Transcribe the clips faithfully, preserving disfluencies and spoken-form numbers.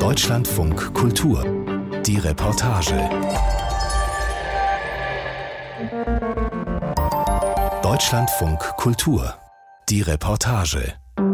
Deutschlandfunk Kultur. Die Reportage. Deutschlandfunk Kultur. Die Reportage.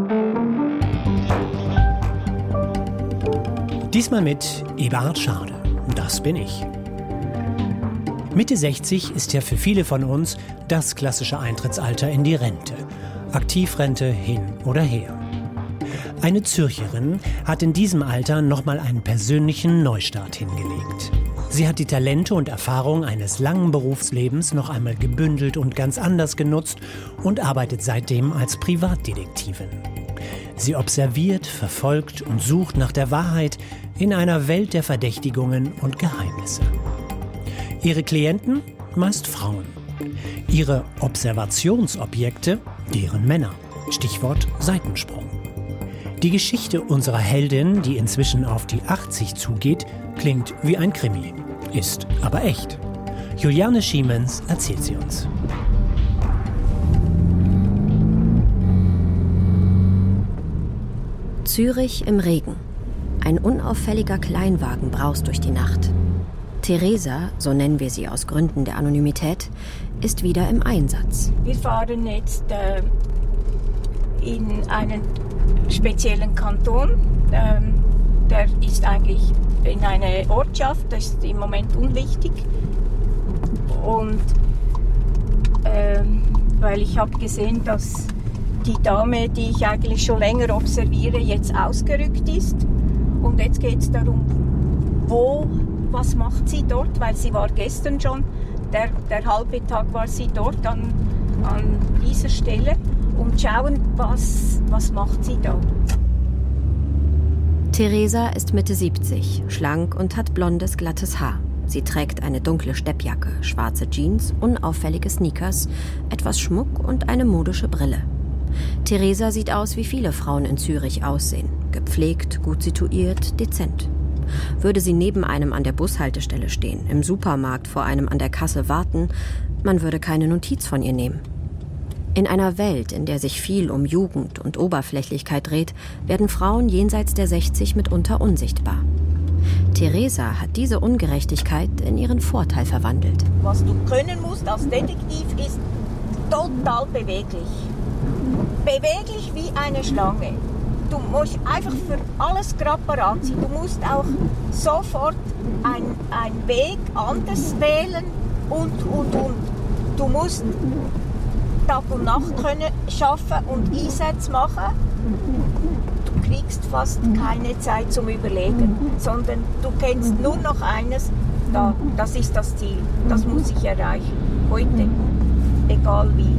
Diesmal mit Eberhard Schade. Das bin ich. Mitte sechzig ist ja für viele von uns das klassische Eintrittsalter in die Rente. Aktivrente hin oder her. Eine Zürcherin hat in diesem Alter nochmal einen persönlichen Neustart hingelegt. Sie hat die Talente und Erfahrung eines langen Berufslebens noch einmal gebündelt und ganz anders genutzt und arbeitet seitdem als Privatdetektivin. Sie observiert, verfolgt und sucht nach der Wahrheit in einer Welt der Verdächtigungen und Geheimnisse. Ihre Klienten? Meist Frauen. Ihre Observationsobjekte? Deren Männer. Stichwort Seitensprung. Die Geschichte unserer Heldin, die inzwischen auf die achtzig zugeht, klingt wie ein Krimi. Ist aber echt. Juliane Schiemens erzählt sie uns. Zürich im Regen. Ein unauffälliger Kleinwagen braust durch die Nacht. Theresa, so nennen wir sie aus Gründen der Anonymität, ist wieder im Einsatz. Wir fahren jetzt äh, in einen speziellen Kanton. Ähm, der ist eigentlich in eine Ortschaft, das ist im Moment unwichtig. Und ähm, weil ich habe gesehen, dass die Dame, die ich eigentlich schon länger observiere, jetzt ausgerückt ist. Und jetzt geht es darum, wo, was macht sie dort, weil sie war gestern schon, der, der halbe Tag war sie dort an, an dieser Stelle. Und schauen, was, was macht sie da. Theresa ist Mitte siebzig, schlank und hat blondes, glattes Haar. Sie trägt eine dunkle Steppjacke, schwarze Jeans, unauffällige Sneakers, etwas Schmuck und eine modische Brille. Theresa sieht aus, wie viele Frauen in Zürich aussehen. Gepflegt, gut situiert, dezent. Würde sie neben einem an der Bushaltestelle stehen, im Supermarkt vor einem an der Kasse warten, man würde keine Notiz von ihr nehmen. In einer Welt, in der sich viel um Jugend und Oberflächlichkeit dreht, werden Frauen jenseits der sechzig mitunter unsichtbar. Theresa hat diese Ungerechtigkeit in ihren Vorteil verwandelt. Was du können musst als Detektiv ist total beweglich. Beweglich wie eine Schlange. Du musst einfach für alles gerade parat sein. Du musst auch sofort einen Weg anders wählen und, und, und. Du musst Tag und Nacht können schaffen und Einsätze machen. Du kriegst fast keine Zeit zum Überlegen, sondern du kennst nur noch eines, da, das ist das Ziel, das muss ich erreichen, heute, egal wie.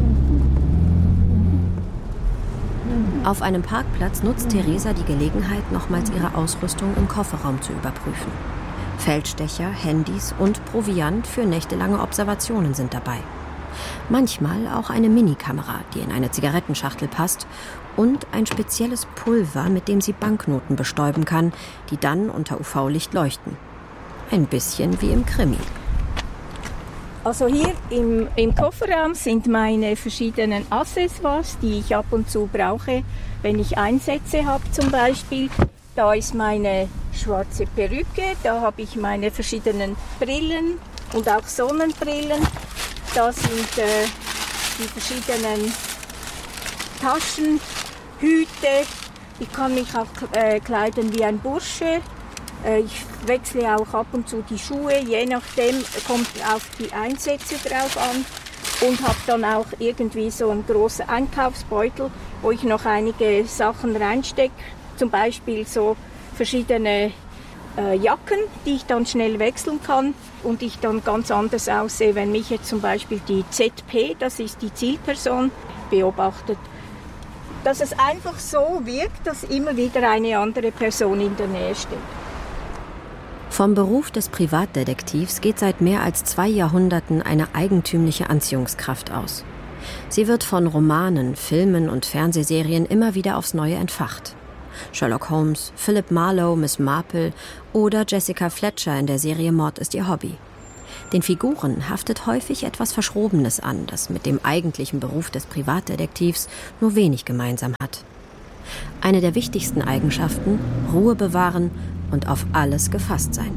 Auf einem Parkplatz nutzt Theresa die Gelegenheit, nochmals ihre Ausrüstung im Kofferraum zu überprüfen. Feldstecher, Handys und Proviant für nächtelange Observationen sind dabei. Manchmal auch eine Minikamera, die in eine Zigarettenschachtel passt, und ein spezielles Pulver, mit dem sie Banknoten bestäuben kann, die dann unter U V-Licht leuchten. Ein bisschen wie im Krimi. Also hier im, im Kofferraum sind meine verschiedenen Accessoires, die ich ab und zu brauche, wenn ich Einsätze habe zum Beispiel. Da ist meine schwarze Perücke, da habe ich meine verschiedenen Brillen und auch Sonnenbrillen. Da sind äh, die verschiedenen Taschen, Hüte. Ich kann mich auch äh, kleiden wie ein Bursche. Äh, ich wechsle auch ab und zu die Schuhe, je nachdem, kommt auf die Einsätze drauf an. Und habe dann auch irgendwie so einen großen Einkaufsbeutel, wo ich noch einige Sachen reinstecke. Zum Beispiel so verschiedene äh, Jacken, die ich dann schnell wechseln kann. Und ich dann ganz anders aussehe, wenn mich jetzt zum Beispiel die Z P, das ist die Zielperson, beobachtet. Dass es einfach so wirkt, dass immer wieder eine andere Person in der Nähe steht. Vom Beruf des Privatdetektivs geht seit mehr als zwei Jahrhunderten eine eigentümliche Anziehungskraft aus. Sie wird von Romanen, Filmen und Fernsehserien immer wieder aufs Neue entfacht. Sherlock Holmes, Philip Marlowe, Miss Marple oder Jessica Fletcher in der Serie Mord ist ihr Hobby. Den Figuren haftet häufig etwas Verschrobenes an, das mit dem eigentlichen Beruf des Privatdetektivs nur wenig gemeinsam hat. Eine der wichtigsten Eigenschaften, Ruhe bewahren und auf alles gefasst sein.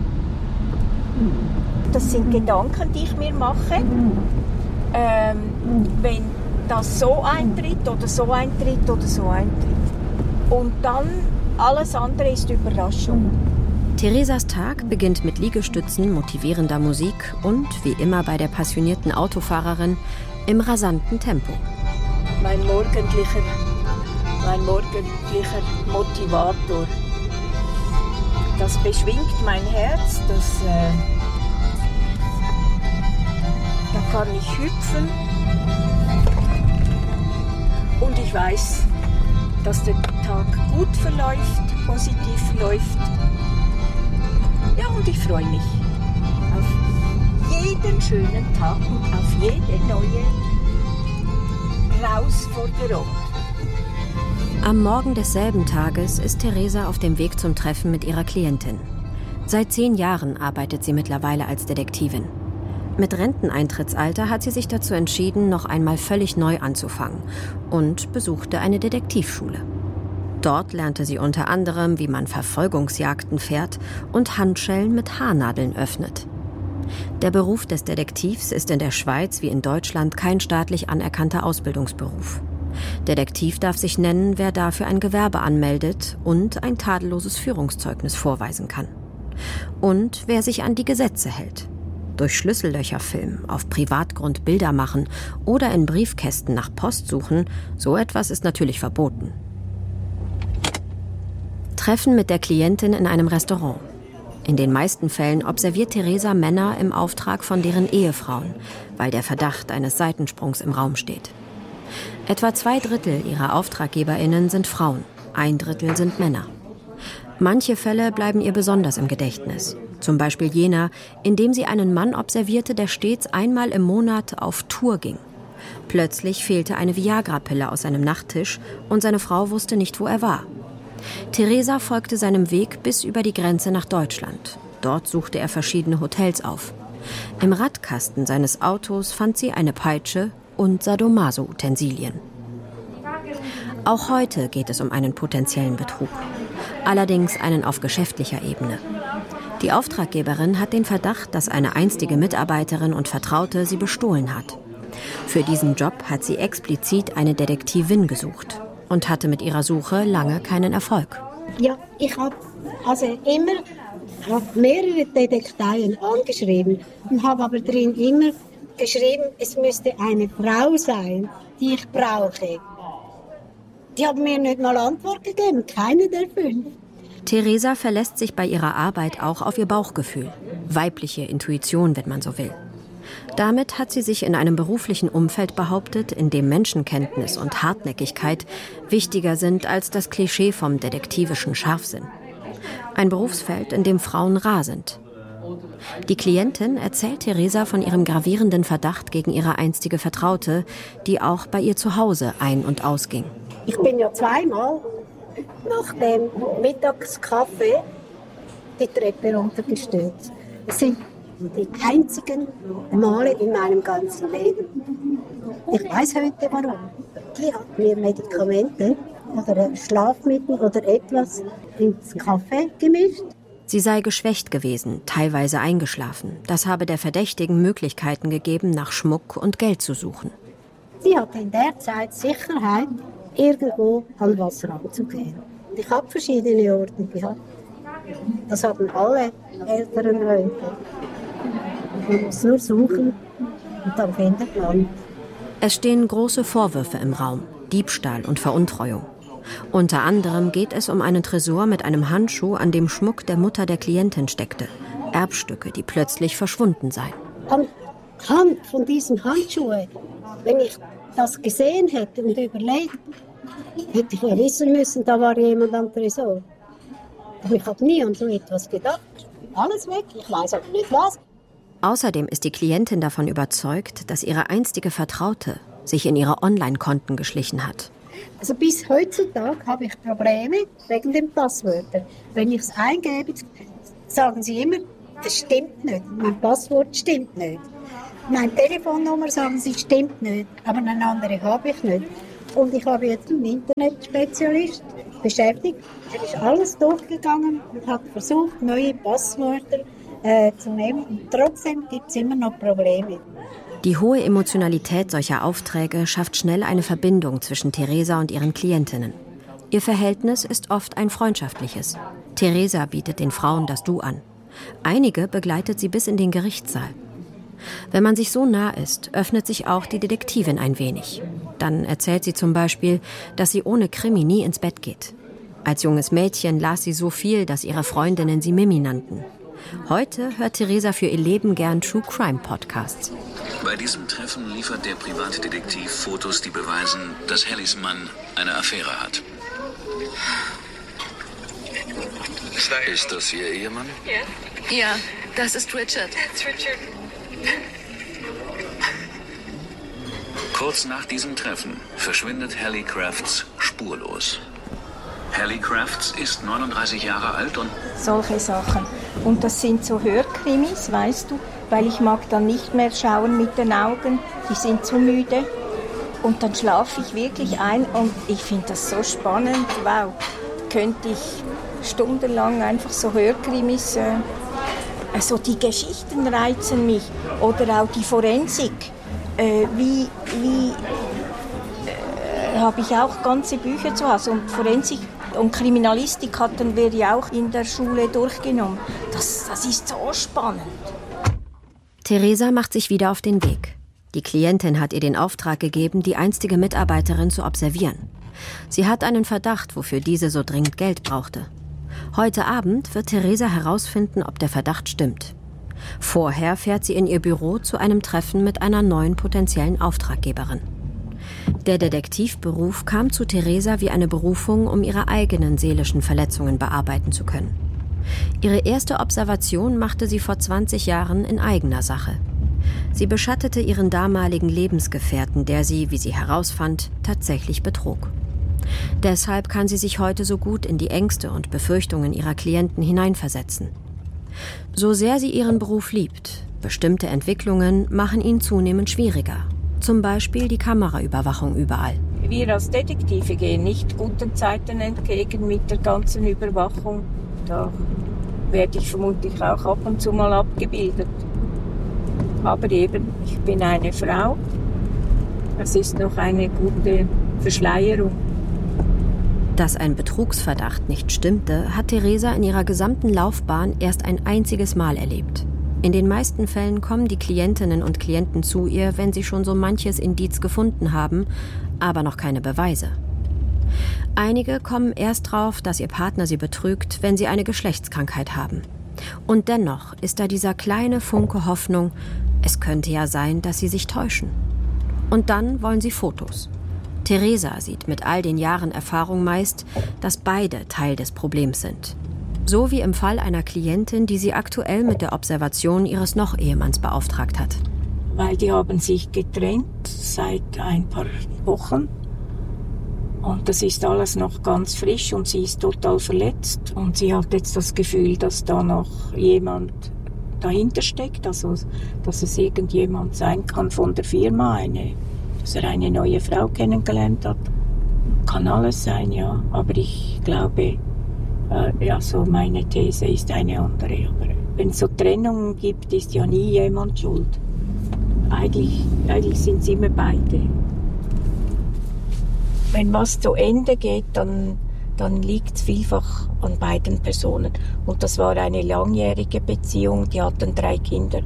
Das sind Gedanken, die ich mir mache. Ähm, wenn das so eintritt oder so eintritt oder so eintritt. Und dann alles andere ist Überraschung. Theresas Tag beginnt mit Liegestützen, motivierender Musik und, wie immer bei der passionierten Autofahrerin, im rasanten Tempo. Mein morgendlicher, mein morgendlicher Motivator. Das beschwingt mein Herz, das, äh, da kann ich hüpfen. Und ich weiß, dass der Tag gut verläuft, positiv verläuft. Ja, und ich freue mich auf jeden schönen Tag und auf jede neue Herausforderung. Am Morgen desselben Tages ist Theresa auf dem Weg zum Treffen mit ihrer Klientin. Seit zehn Jahren arbeitet sie mittlerweile als Detektivin. Mit Renteneintrittsalter hat sie sich dazu entschieden, noch einmal völlig neu anzufangen und besuchte eine Detektivschule. Dort lernte sie unter anderem, wie man Verfolgungsjagden fährt und Handschellen mit Haarnadeln öffnet. Der Beruf des Detektivs ist in der Schweiz wie in Deutschland kein staatlich anerkannter Ausbildungsberuf. Detektiv darf sich nennen, wer dafür ein Gewerbe anmeldet und ein tadelloses Führungszeugnis vorweisen kann. Und wer sich an die Gesetze hält. Durch Schlüssellöcher filmen, auf Privatgrund Bilder machen oder in Briefkästen nach Post suchen, so etwas ist natürlich verboten. Treffen mit der Klientin in einem Restaurant. In den meisten Fällen observiert Theresa Männer im Auftrag von deren Ehefrauen, weil der Verdacht eines Seitensprungs im Raum steht. Etwa zwei Drittel ihrer AuftraggeberInnen sind Frauen, ein Drittel sind Männer. Manche Fälle bleiben ihr besonders im Gedächtnis. Zum Beispiel jener, in dem sie einen Mann observierte, der stets einmal im Monat auf Tour ging. Plötzlich fehlte eine Viagra-Pille aus seinem Nachttisch und seine Frau wusste nicht, wo er war. Theresa folgte seinem Weg bis über die Grenze nach Deutschland. Dort suchte er verschiedene Hotels auf. Im Radkasten seines Autos fand sie eine Peitsche und Sadomaso-Utensilien. Auch heute geht es um einen potenziellen Betrug. Allerdings einen auf geschäftlicher Ebene. Die Auftraggeberin hat den Verdacht, dass eine einstige Mitarbeiterin und Vertraute sie bestohlen hat. Für diesen Job hat sie explizit eine Detektivin gesucht und hatte mit ihrer Suche lange keinen Erfolg. Ja, ich habe also immer hab mehrere Detektiven angeschrieben und habe aber drin immer geschrieben, es müsste eine Frau sein, die ich brauche. Die haben mir nicht mal Antwort gegeben, keine der fünf. Theresa verlässt sich bei ihrer Arbeit auch auf ihr Bauchgefühl, weibliche Intuition, wenn man so will. Damit hat sie sich in einem beruflichen Umfeld behauptet, in dem Menschenkenntnis und Hartnäckigkeit wichtiger sind als das Klischee vom detektivischen Scharfsinn. Ein Berufsfeld, in dem Frauen rar sind. Die Klientin erzählt Theresa von ihrem gravierenden Verdacht gegen ihre einstige Vertraute, die auch bei ihr zu Hause ein- und ausging. Ich bin ja zweimal nach dem Mittagskaffee die Treppe runtergestürzt. Es sind die einzigen Male in meinem ganzen Leben. Ich weiß heute warum. Die hat mir Medikamente oder Schlafmittel oder etwas ins Kaffee gemischt. Sie sei geschwächt gewesen, teilweise eingeschlafen. Das habe der Verdächtigen Möglichkeiten gegeben, nach Schmuck und Geld zu suchen. Sie hatte in der Zeit Sicherheit, irgendwo an was ranzugehen. Ich habe verschiedene Orte gehabt. Das haben alle älteren Leute. Man muss nur suchen und dann findet man. Es stehen große Vorwürfe im Raum, Diebstahl und Veruntreuung. Unter anderem geht es um einen Tresor mit einem Handschuh, an dem Schmuck der Mutter der Klientin steckte. Erbstücke, die plötzlich verschwunden seien. Anhand von diesen Handschuhen, wenn ich das gesehen hätte und überlegt, hätte ich ja wissen müssen, da war jemand am Tresor. Aber ich habe nie an so etwas gedacht. Alles weg, ich weiß aber nicht was. Außerdem ist die Klientin davon überzeugt, dass ihre einstige Vertraute sich in ihre Online-Konten geschlichen hat. Also bis heutzutage habe ich Probleme wegen den Passwörtern. Wenn ich es eingebe, sagen sie immer, das stimmt nicht. Mein Passwort stimmt nicht. Meine Telefonnummer sagen sie, stimmt nicht. Aber eine andere habe ich nicht. Und ich habe jetzt einen Internetspezialist, beschäftigt. Er ist alles durchgegangen und hat versucht, neue Passwörter äh, zu nehmen. Und trotzdem gibt es immer noch Probleme. Die hohe Emotionalität solcher Aufträge schafft schnell eine Verbindung zwischen Teresa und ihren Klientinnen. Ihr Verhältnis ist oft ein freundschaftliches. Teresa bietet den Frauen das Du an. Einige begleitet sie bis in den Gerichtssaal. Wenn man sich so nah ist, öffnet sich auch die Detektivin ein wenig. Dann erzählt sie zum Beispiel, dass sie ohne Krimi nie ins Bett geht. Als junges Mädchen las sie so viel, dass ihre Freundinnen sie Mimi nannten. Heute hört Teresa für ihr Leben gern True-Crime-Podcasts. Bei diesem Treffen liefert der Privatdetektiv Fotos, die beweisen, dass Hallys Mann eine Affäre hat. Ist das Ihr Ehemann? Ja. Ja, das ist Richard. Das ist Richard. Kurz nach diesem Treffen verschwindet Hallie Crafts spurlos. Hallie Crafts ist neununddreißig Jahre alt und... Solche Sachen. Und das sind so Hörkrimis, weißt du, weil ich mag dann nicht mehr schauen mit den Augen, die sind zu müde. Und dann schlafe ich wirklich ein und ich finde das so spannend. Wow, könnte ich stundenlang einfach so Hörkrimis... Äh, also die Geschichten reizen mich. Oder auch die Forensik. Äh, wie... wie äh, habe ich auch ganze Bücher zu Hause. Und Forensik und Kriminalistik hatten wir ja auch in der Schule durchgenommen. Das, das ist so spannend. Teresa macht sich wieder auf den Weg. Die Klientin hat ihr den Auftrag gegeben, die einstige Mitarbeiterin zu observieren. Sie hat einen Verdacht, wofür diese so dringend Geld brauchte. Heute Abend wird Teresa herausfinden, ob der Verdacht stimmt. Vorher fährt sie in ihr Büro zu einem Treffen mit einer neuen potenziellen Auftraggeberin. Der Detektivberuf kam zu Teresa wie eine Berufung, um ihre eigenen seelischen Verletzungen bearbeiten zu können. Ihre erste Observation machte sie vor zwanzig Jahren in eigener Sache. Sie beschattete ihren damaligen Lebensgefährten, der sie, wie sie herausfand, tatsächlich betrog. Deshalb kann sie sich heute so gut in die Ängste und Befürchtungen ihrer Klienten hineinversetzen. So sehr sie ihren Beruf liebt, bestimmte Entwicklungen machen ihn zunehmend schwieriger. Zum Beispiel die Kameraüberwachung überall. Wir als Detektive gehen nicht guten Zeiten entgegen mit der ganzen Überwachung. Da werde ich vermutlich auch ab und zu mal abgebildet. Aber eben, ich bin eine Frau. Das ist noch eine gute Verschleierung. Dass ein Betrugsverdacht nicht stimmte, hat Teresa in ihrer gesamten Laufbahn erst ein einziges Mal erlebt. In den meisten Fällen kommen die Klientinnen und Klienten zu ihr, wenn sie schon so manches Indiz gefunden haben, aber noch keine Beweise. Einige kommen erst drauf, dass ihr Partner sie betrügt, wenn sie eine Geschlechtskrankheit haben. Und dennoch ist da dieser kleine Funke Hoffnung, es könnte ja sein, dass sie sich täuschen. Und dann wollen sie Fotos. Teresa sieht mit all den Jahren Erfahrung meist, dass beide Teil des Problems sind. So wie im Fall einer Klientin, die sie aktuell mit der Observation ihres Noch-Ehemanns beauftragt hat. Weil die haben sich getrennt seit ein paar Wochen. Und das ist alles noch ganz frisch und sie ist total verletzt. Und sie hat jetzt das Gefühl, dass da noch jemand dahinter steckt. Also, dass es irgendjemand sein kann von der Firma, eine, dass er eine neue Frau kennengelernt hat. Kann alles sein, ja. Aber ich glaube... Ja, so meine These ist eine andere. Aber wenn es so Trennungen gibt, ist ja nie jemand schuld. Eigentlich, eigentlich sind es immer beide. Wenn was zu Ende geht, dann, dann liegt es vielfach an beiden Personen. Und das war eine langjährige Beziehung, die hatten drei Kinder.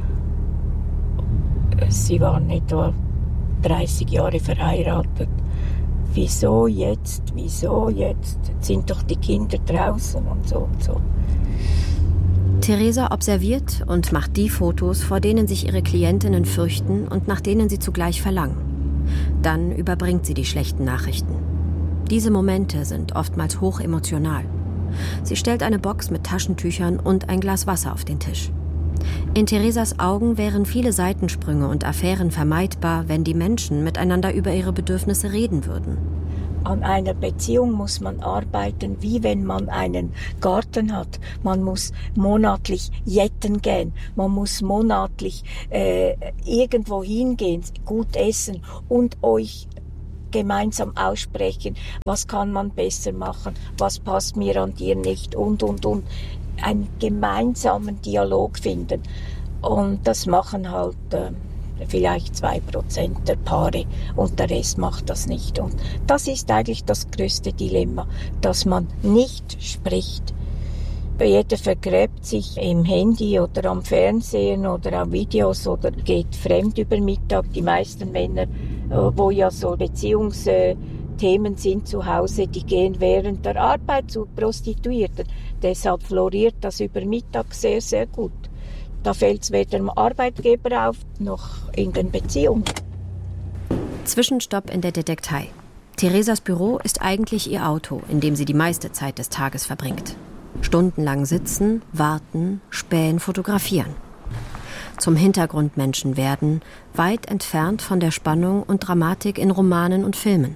Sie waren etwa dreißig Jahre verheiratet. Wieso jetzt, wieso jetzt? Jetzt sind doch die Kinder draußen und so und so. Teresa observiert und macht die Fotos, vor denen sich ihre Klientinnen fürchten und nach denen sie zugleich verlangen. Dann überbringt sie die schlechten Nachrichten. Diese Momente sind oftmals hoch emotional. Sie stellt eine Box mit Taschentüchern und ein Glas Wasser auf den Tisch. In Teresas Augen wären viele Seitensprünge und Affären vermeidbar, wenn die Menschen miteinander über ihre Bedürfnisse reden würden. An einer Beziehung muss man arbeiten, wie wenn man einen Garten hat. Man muss monatlich jetten gehen, man muss monatlich äh, irgendwo hingehen, gut essen und euch gemeinsam aussprechen, was kann man besser machen, was passt mir an dir nicht und, und, und. Einen gemeinsamen Dialog finden. Und das machen halt äh, vielleicht zwei Prozent der Paare und der Rest macht das nicht. Und das ist eigentlich das größte Dilemma, dass man nicht spricht. Jeder vergräbt sich im Handy oder am Fernsehen oder an Videos oder geht fremd über Mittag. Die meisten Männer, wo ja so Beziehungsthemen sind zu Hause, die gehen während der Arbeit zu Prostituierten. Deshalb floriert das über Mittag sehr, sehr gut. Da fällt es weder dem Arbeitgeber auf, noch in den Beziehungen. Zwischenstopp in der Detektei. Theresas Büro ist eigentlich ihr Auto, in dem sie die meiste Zeit des Tages verbringt. Stundenlang sitzen, warten, spähen, fotografieren. Zum Hintergrundmenschen werden, weit entfernt von der Spannung und Dramatik in Romanen und Filmen.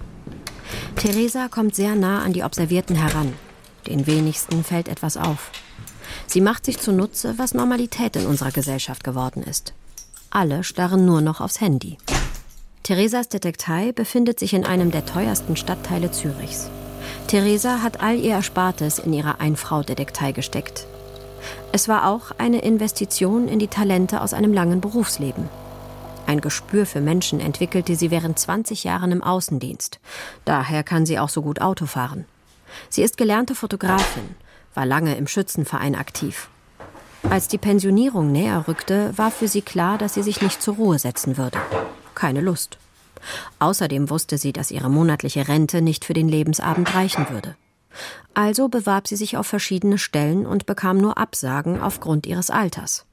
Theresa kommt sehr nah an die Observierten heran. Den wenigsten fällt etwas auf. Sie macht sich zunutze, was Normalität in unserer Gesellschaft geworden ist. Alle starren nur noch aufs Handy. Theresas Detektei befindet sich in einem der teuersten Stadtteile Zürichs. Theresa hat all ihr Erspartes in ihre Ein-Frau-Detektei gesteckt. Es war auch eine Investition in die Talente aus einem langen Berufsleben. Ein Gespür für Menschen entwickelte sie während zwanzig Jahren im Außendienst. Daher kann sie auch so gut Auto fahren. Sie ist gelernte Fotografin, war lange im Schützenverein aktiv. Als die Pensionierung näher rückte, war für sie klar, dass sie sich nicht zur Ruhe setzen würde. Keine Lust. Außerdem wusste sie, dass ihre monatliche Rente nicht für den Lebensabend reichen würde. Also bewarb sie sich auf verschiedene Stellen und bekam nur Absagen aufgrund ihres Alters.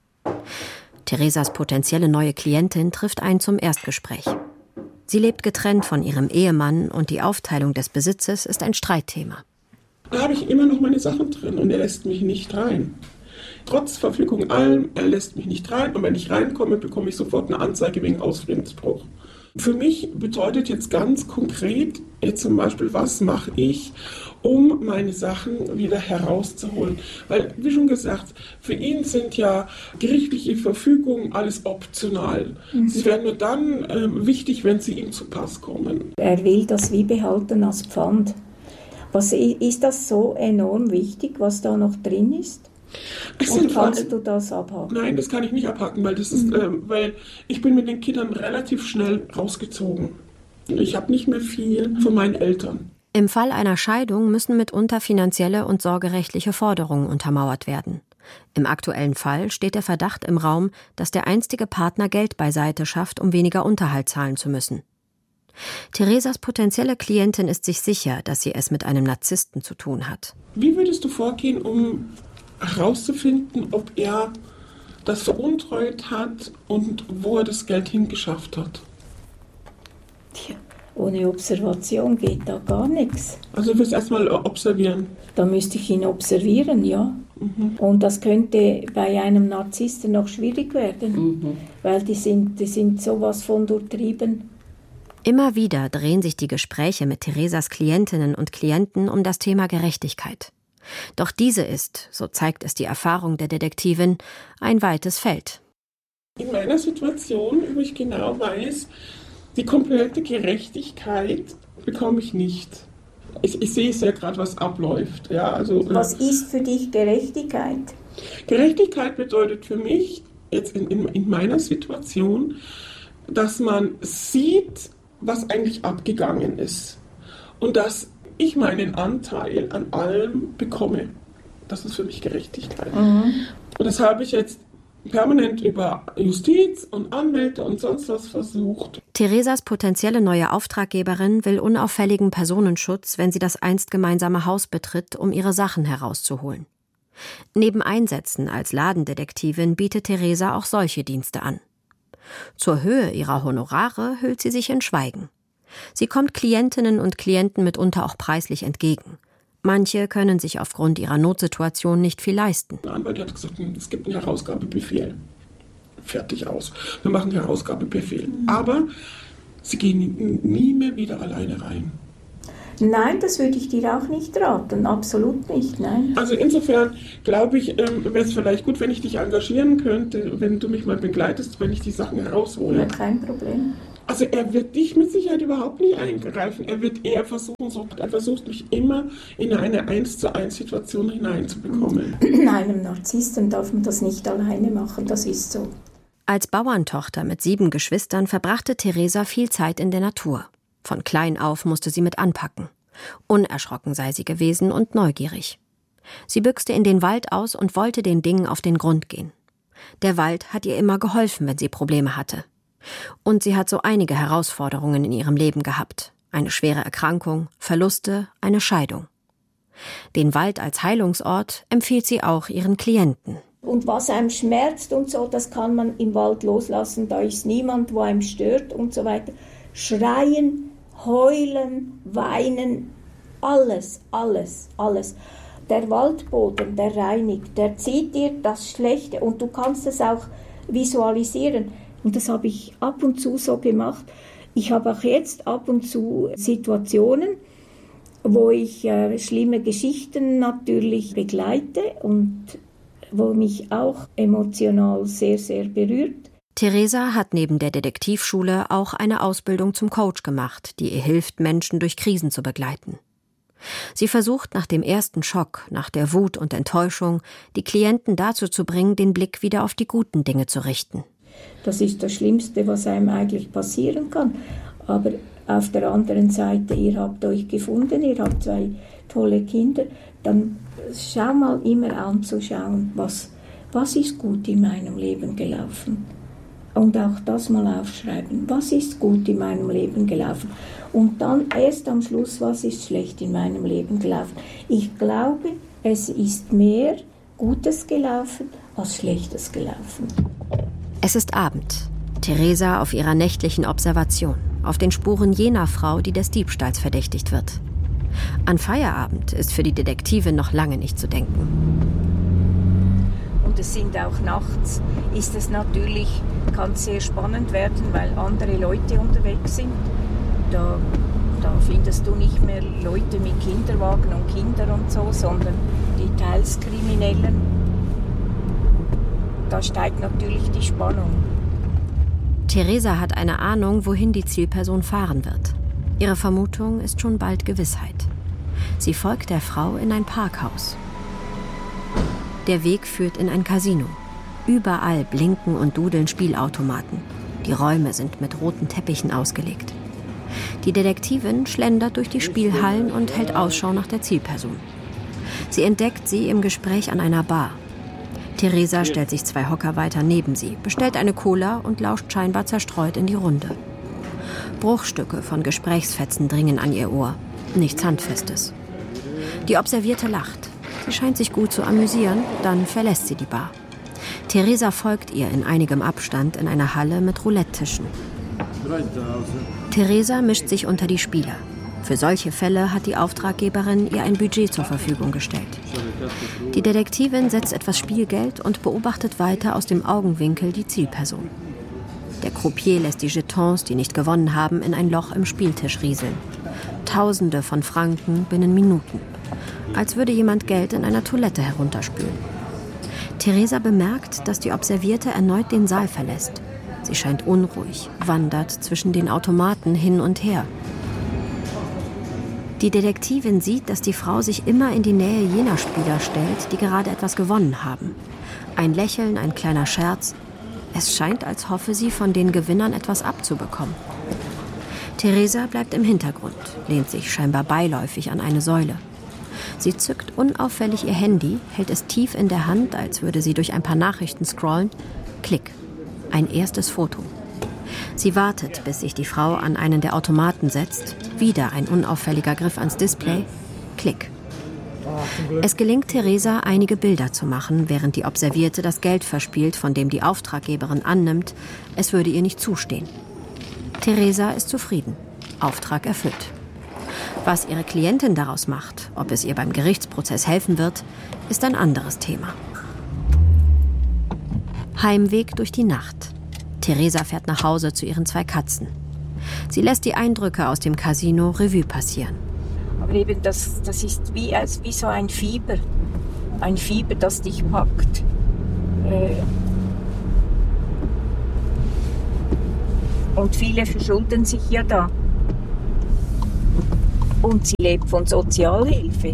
Theresas potenzielle neue Klientin trifft ein zum Erstgespräch. Sie lebt getrennt von ihrem Ehemann und die Aufteilung des Besitzes ist ein Streitthema. Da habe ich immer noch meine Sachen drin und er lässt mich nicht rein. Trotz Verfügung allem, er lässt mich nicht rein und wenn ich reinkomme, bekomme ich sofort eine Anzeige wegen Ausfriedensbruch. Für mich bedeutet jetzt ganz konkret, jetzt zum Beispiel, was mache ich, um meine Sachen wieder herauszuholen. Weil, wie schon gesagt, für ihn sind ja gerichtliche Verfügungen alles optional. Mhm. Sie werden nur dann äh, wichtig, wenn sie ihm zu Pass kommen. Er will das wie behalten als Pfand. Was, ist das so enorm wichtig, was da noch drin ist? Und kannst du das abhaken? Nein, das kann ich nicht abhaken, weil, das ist, mhm. ähm, weil ich bin mit den Kindern relativ schnell rausgezogen. Ich habe nicht mehr viel von meinen Eltern. Im Fall einer Scheidung müssen mitunter finanzielle und sorgerechtliche Forderungen untermauert werden. Im aktuellen Fall steht der Verdacht im Raum, dass der einstige Partner Geld beiseite schafft, um weniger Unterhalt zahlen zu müssen. Theresas potenzielle Klientin ist sich sicher, dass sie es mit einem Narzissten zu tun hat. Wie würdest du vorgehen, um herauszufinden, ob er das veruntreut hat und wo er das Geld hingeschafft hat? Tja, ohne Observation geht da gar nichts. Also du wirst erstmal observieren? Da müsste ich ihn observieren, ja. Mhm. Und das könnte bei einem Narzissten noch schwierig werden, mhm. weil die sind, die sind sowas von durchtrieben. Immer wieder drehen sich die Gespräche mit Theresas Klientinnen und Klienten um das Thema Gerechtigkeit. Doch diese ist, so zeigt es die Erfahrung der Detektivin, ein weites Feld. In meiner Situation, wo ich genau weiß, die komplette Gerechtigkeit bekomme ich nicht. Ich, ich sehe es ja gerade, was abläuft. Ja, also, was ist für dich Gerechtigkeit? Gerechtigkeit bedeutet für mich, jetzt in, in, in meiner Situation, dass man sieht, was eigentlich abgegangen ist. Und dass ich meinen Anteil an allem bekomme. Das ist für mich Gerechtigkeit. Mhm. Und das habe ich jetzt permanent über Justiz und Anwälte und sonst was versucht. Theresas potenzielle neue Auftraggeberin will unauffälligen Personenschutz, wenn sie das einst gemeinsame Haus betritt, um ihre Sachen herauszuholen. Neben Einsätzen als Ladendetektivin bietet Theresa auch solche Dienste an. Zur Höhe ihrer Honorare hüllt sie sich in Schweigen. Sie kommt Klientinnen und Klienten mitunter auch preislich entgegen. Manche können sich aufgrund ihrer Notsituation nicht viel leisten. Der Anwalt hat gesagt, es gibt einen Herausgabebefehl. Fertig aus. Wir machen einen Herausgabebefehl. Mhm. Aber sie gehen nie mehr wieder alleine rein. Nein, das würde ich dir auch nicht raten. Absolut nicht, nein. Also insofern glaube ich, ähm, wäre es vielleicht gut, wenn ich dich engagieren könnte, wenn du mich mal begleitest, wenn ich die Sachen heraushole. Ja, kein Problem. Also er wird dich mit Sicherheit überhaupt nicht eingreifen. Er wird eher versuchen, so, er versucht mich immer in eine eins zu eins Situation hineinzubekommen. Einem Narzissten darf man das nicht alleine machen, das ist so. Als Bauerntochter mit sieben Geschwistern verbrachte Theresa viel Zeit in der Natur. Von klein auf musste sie mit anpacken. Unerschrocken sei sie gewesen und neugierig. Sie büchste in den Wald aus und wollte den Dingen auf den Grund gehen. Der Wald hat ihr immer geholfen, wenn sie Probleme hatte. Und sie hat so einige Herausforderungen in ihrem Leben gehabt. Eine schwere Erkrankung, Verluste, eine Scheidung. Den Wald als Heilungsort empfiehlt sie auch ihren Klienten. Und was einem schmerzt und so, das kann man im Wald loslassen. Da ist niemand, wo einem stört und so weiter. Schreien, heulen, weinen, alles, alles, alles. Der Waldboden, der reinigt, der zieht dir das Schlechte und du kannst es auch visualisieren. Und das habe ich ab und zu so gemacht. Ich habe auch jetzt ab und zu Situationen, wo ich äh, schlimme Geschichten natürlich begleite und wo mich auch emotional sehr, sehr berührt. Theresa hat neben der Detektivschule auch eine Ausbildung zum Coach gemacht, die ihr hilft, Menschen durch Krisen zu begleiten. Sie versucht nach dem ersten Schock, nach der Wut und Enttäuschung, die Klienten dazu zu bringen, den Blick wieder auf die guten Dinge zu richten. Das ist das Schlimmste, was einem eigentlich passieren kann. Aber auf der anderen Seite, ihr habt euch gefunden, ihr habt zwei tolle Kinder, dann schau mal immer anzuschauen, was, was ist gut in meinem Leben gelaufen. Und auch das mal aufschreiben, was ist gut in meinem Leben gelaufen. Und dann erst am Schluss, was ist schlecht in meinem Leben gelaufen. Ich glaube, es ist mehr Gutes gelaufen als Schlechtes gelaufen. Es ist Abend. Theresa auf ihrer nächtlichen Observation, auf den Spuren jener Frau, die des Diebstahls verdächtigt wird. An Feierabend ist für die Detektivin noch lange nicht zu denken. Und es sind auch nachts, ist es natürlich, kann sehr spannend werden, weil andere Leute unterwegs sind. Da, da findest du nicht mehr Leute mit Kinderwagen und Kindern und so, sondern die teils Kriminellen. Da steigt natürlich die Spannung. Theresa hat eine Ahnung, wohin die Zielperson fahren wird. Ihre Vermutung ist schon bald Gewissheit. Sie folgt der Frau in ein Parkhaus. Der Weg führt in ein Casino. Überall blinken und dudeln Spielautomaten. Die Räume sind mit roten Teppichen ausgelegt. Die Detektivin schlendert durch die Spielhallen und hält Ausschau nach der Zielperson. Sie entdeckt sie im Gespräch an einer Bar. Theresa stellt sich zwei Hocker weiter neben sie, bestellt eine Cola und lauscht scheinbar zerstreut in die Runde. Bruchstücke von Gesprächsfetzen dringen an ihr Ohr. Nichts Handfestes. Die Observierte lacht. Sie scheint sich gut zu amüsieren, dann verlässt sie die Bar. Theresa folgt ihr in einigem Abstand in einer Halle mit Roulette-Tischen. Theresa mischt sich unter die Spieler. Für solche Fälle hat die Auftraggeberin ihr ein Budget zur Verfügung gestellt. Die Detektivin setzt etwas Spielgeld und beobachtet weiter aus dem Augenwinkel die Zielperson. Der Croupier lässt die Jetons, die nicht gewonnen haben, in ein Loch im Spieltisch rieseln. Tausende von Franken binnen Minuten. Als würde jemand Geld in einer Toilette herunterspülen. Theresa bemerkt, dass die Observierte erneut den Saal verlässt. Sie scheint unruhig, wandert zwischen den Automaten hin und her. Die Detektivin sieht, dass die Frau sich immer in die Nähe jener Spieler stellt, die gerade etwas gewonnen haben. Ein Lächeln, ein kleiner Scherz. Es scheint, als hoffe sie, von den Gewinnern etwas abzubekommen. Theresa bleibt im Hintergrund, lehnt sich scheinbar beiläufig an eine Säule. Sie zückt unauffällig ihr Handy, hält es tief in der Hand, als würde sie durch ein paar Nachrichten scrollen. Klick. Ein erstes Foto. Sie wartet, bis sich die Frau an einen der Automaten setzt. Wieder ein unauffälliger Griff ans Display. Klick. Es gelingt Theresa, einige Bilder zu machen, während die Observierte das Geld verspielt, von dem die Auftraggeberin annimmt, es würde ihr nicht zustehen. Theresa ist zufrieden. Auftrag erfüllt. Was ihre Klientin daraus macht, ob es ihr beim Gerichtsprozess helfen wird, ist ein anderes Thema. Heimweg durch die Nacht. Theresa fährt nach Hause zu ihren zwei Katzen. Sie lässt die Eindrücke aus dem Casino Revue passieren. Aber eben, das, das ist wie, als, wie so ein Fieber. Ein Fieber, das dich packt. Äh Und viele verschulden sich ja da. Und sie lebt von Sozialhilfe.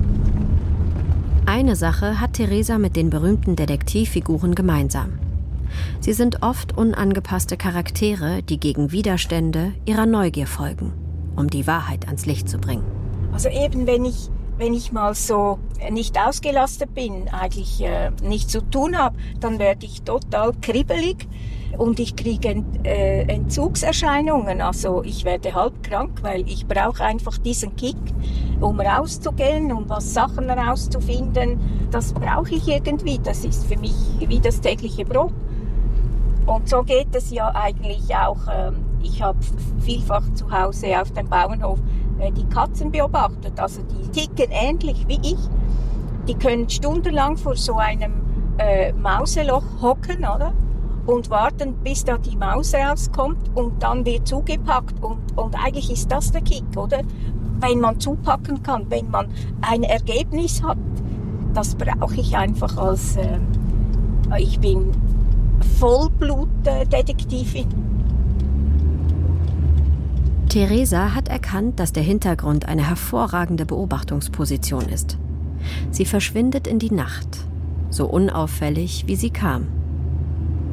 Eine Sache hat Theresa mit den berühmten Detektivfiguren gemeinsam. Sie sind oft unangepasste Charaktere, die gegen Widerstände ihrer Neugier folgen, um die Wahrheit ans Licht zu bringen. Also eben, wenn ich, wenn ich mal so nicht ausgelastet bin, eigentlich äh, nichts zu tun habe, dann werde ich total kribbelig und ich kriege Ent, äh, Entzugserscheinungen. Also ich werde halb krank, weil ich brauche einfach diesen Kick, um rauszugehen, um was Sachen rauszufinden. Das brauche ich irgendwie. Das ist für mich wie das tägliche Brot. Und so geht es ja eigentlich auch. Ähm, ich habe vielfach zu Hause auf dem Bauernhof äh, die Katzen beobachtet. Also die ticken ähnlich wie ich. Die können stundenlang vor so einem äh, Mauseloch hocken, oder? Und warten, bis da die Maus rauskommt und dann wird zugepackt. Und, und eigentlich ist das der Kick, oder? Wenn man zupacken kann, wenn man ein Ergebnis hat. Das brauche ich einfach als... Äh, ich bin Vollblutdetektivin. Theresa hat erkannt, dass der Hintergrund eine hervorragende Beobachtungsposition ist. Sie verschwindet in die Nacht, so unauffällig wie sie kam.